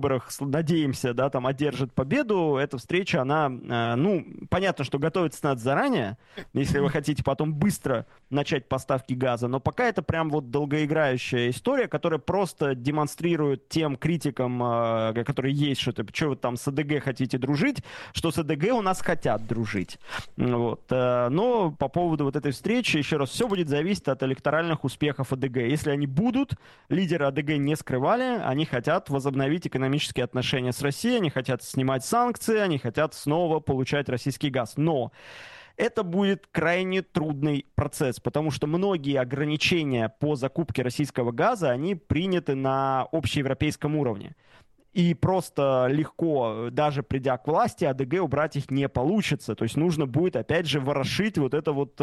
выборах, надеемся, да, там одержит победу, эта встреча, она, понятно, что готовиться надо заранее, если вы хотите потом быстро начать поставки газа, но пока это прям вот долгоиграющая история, которая просто демонстрирует тем критикам, которые есть, что вы там с АДГ хотите дружить, что с АДГ у нас хотят дружить. Вот. Но по поводу вот этой встречи, еще раз, все будет зависеть от электоральных успехов АДГ. Если они будут, лидеры АДГ не скрывали, они хотят возобновить экономические отношения с Россией, они хотят снимать санкции, они хотят снова получать российский газ. Но это будет крайне трудный процесс, потому что многие ограничения по закупке российского газа, они приняты на общеевропейском уровне. И просто легко, даже придя к власти, АДГ убрать их не получится. То есть нужно будет, опять же, ворошить вот это вот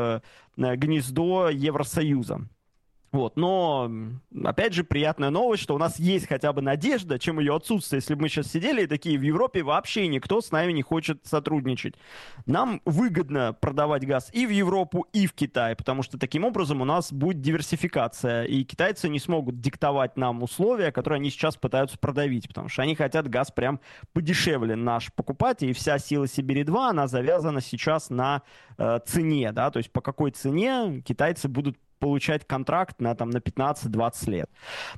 гнездо Евросоюза. Вот. Но, опять же, приятная новость, что у нас есть хотя бы надежда, чем ее отсутствие. Если бы мы сейчас сидели и такие, в Европе вообще никто с нами не хочет сотрудничать. Нам выгодно продавать газ и в Европу, и в Китай, потому что таким образом у нас будет диверсификация, и китайцы не смогут диктовать нам условия, которые они сейчас пытаются продавить, потому что они хотят газ прям подешевле наш покупать, и вся сила Сибири-2, она завязана сейчас на цене, да, то есть по какой цене китайцы будут получать контракт на 15-20 лет.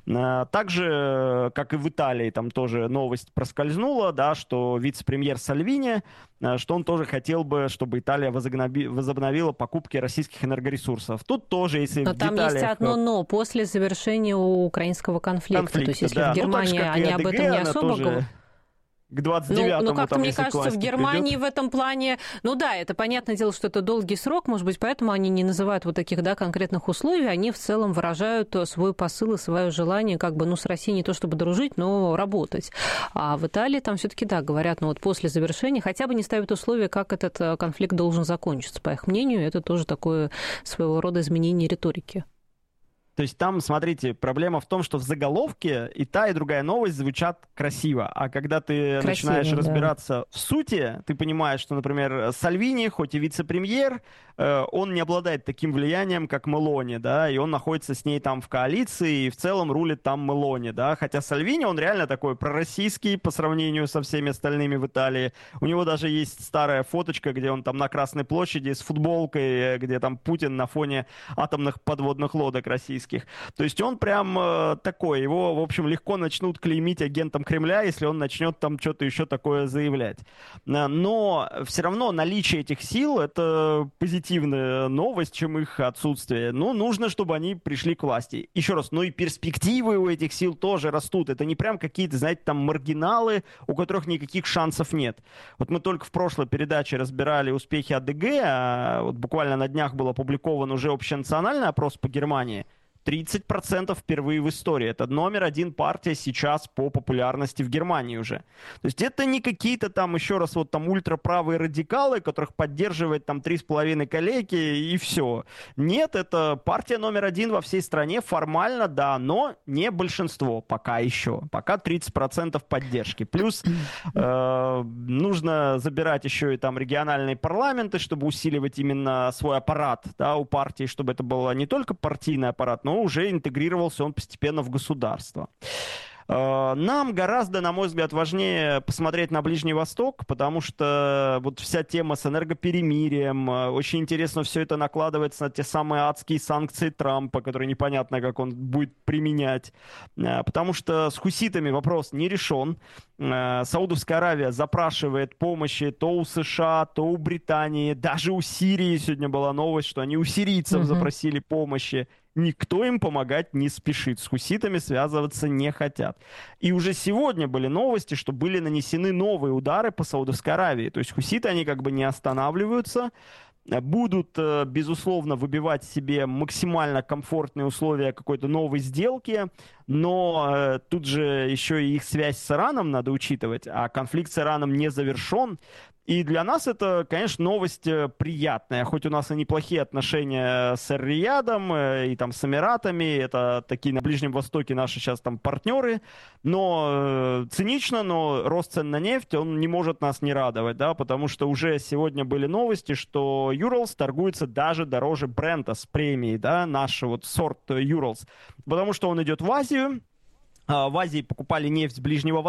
Также, как и в Италии, там тоже новость проскользнула, да, что вице-премьер Сальвини, что он тоже хотел бы, чтобы Италия возобновила покупки российских энергоресурсов. Тут тоже, если но в там деталях... есть одно «но» после завершения украинского конфликта. То есть, если да. в Германии они об этом не особо говорят. К 29-му. Ну, как-то, там, мне кажется, в Германии в этом плане... Ну да, это понятное дело, что это долгий срок, может быть, поэтому они не называют вот таких, да, конкретных условий, они в целом выражают свой посыл и свое желание как бы, с Россией не то чтобы дружить, но работать. А в Италии там все таки да, говорят, вот после завершения хотя бы не ставят условия, как этот конфликт должен закончиться. По их мнению, это тоже такое своего рода изменение риторики. То есть там, смотрите, проблема в том, что в заголовке и та, и другая новость звучат красиво. А когда ты начинаешь разбираться в сути, ты понимаешь, что, например, Сальвини, хоть и вице-премьер, он не обладает таким влиянием, как Мелони, да, и он находится с ней там в коалиции, и в целом рулит там Мелони, да. Хотя Сальвини, он реально такой пророссийский по сравнению со всеми остальными в Италии. У него даже есть старая фоточка, где он там на Красной площади с футболкой, где там Путин на фоне атомных подводных лодок российских. То есть он прям такой, его, в общем, легко начнут клеймить агентом Кремля, если он начнет там что-то еще такое заявлять. Но все равно наличие этих сил — это позитивная новость, чем их отсутствие. Ну, нужно, чтобы они пришли к власти. Еще раз, и перспективы у этих сил тоже растут. Это не прям какие-то, знаете, там маргиналы, у которых никаких шансов нет. Вот мы только в прошлой передаче разбирали успехи АДГ, а вот буквально на днях был опубликован уже общенациональный опрос по Германии. 30% впервые в истории. Это номер один партия сейчас по популярности в Германии уже. То есть это не какие-то там, еще раз, вот там ультраправые радикалы, которых поддерживает там 3,5 коллеги и все. Нет, это партия номер один во всей стране, формально, да, но не большинство пока еще. Пока 30% поддержки. Плюс нужно забирать еще и там региональные парламенты, чтобы усиливать именно свой аппарат, да, у партии, чтобы это был не только партийный аппарат, но уже интегрировался он постепенно в государство. Нам гораздо, на мой взгляд, важнее посмотреть на Ближний Восток, потому что вот вся тема с энергоперемирием, очень интересно все это накладывается на те самые адские санкции Трампа, которые непонятно, как он будет применять. Потому что с хуситами вопрос не решен. Саудовская Аравия запрашивает помощи то у США, то у Британии, даже у Сирии сегодня была новость, что они у сирийцев запросили помощи. Никто им помогать не спешит, с хуситами связываться не хотят. И уже сегодня были новости, что были нанесены новые удары по Саудовской Аравии. То есть хуситы, они как бы не останавливаются, будут, безусловно, выбивать себе максимально комфортные условия какой-то новой сделки, но тут же еще и их связь с Ираном надо учитывать, а конфликт с Ираном не завершен. И для нас это, конечно, новость приятная, хоть у нас и неплохие отношения с Эр-Риядом и там с Эмиратами, это такие на Ближнем Востоке наши сейчас там партнеры, но цинично, но рост цен на нефть, он не может нас не радовать, да, потому что уже сегодня были новости, что Urals торгуется даже дороже Брента с премией, да, наш вот сорт Urals, потому что он идет в Азию. В Азии покупали нефть с Ближнего